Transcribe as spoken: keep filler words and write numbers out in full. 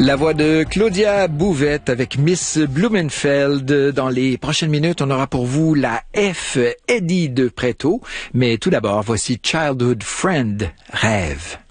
La voix de Claudia Bouvette avec Miss Blumenfeld. Dans les prochaines minutes, on aura pour vous la F Eddie de Préto. Mais tout d'abord, voici Childhood Friend, Rêve.